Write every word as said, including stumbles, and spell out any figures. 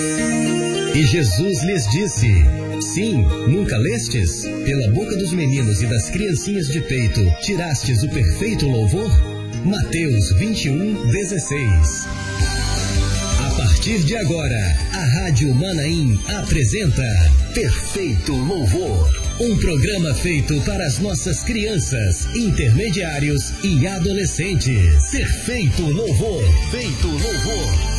E Jesus lhes disse: sim, nunca lestes? Pela boca dos meninos e das criancinhas de peito, tirastes o perfeito louvor? Mateus vinte e um, dezesseis. A partir de agora, a Rádio Manaim apresenta Perfeito Louvor, um programa feito para as nossas crianças, intermediários e adolescentes. Perfeito Louvor, feito louvor.